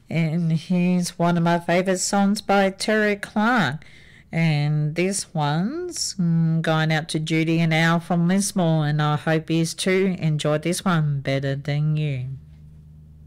And here's one of my favourite songs by Terry Clark. And this one's going out to Judy and Al from Lismore, and I hope you too enjoyed this one, Better Than You.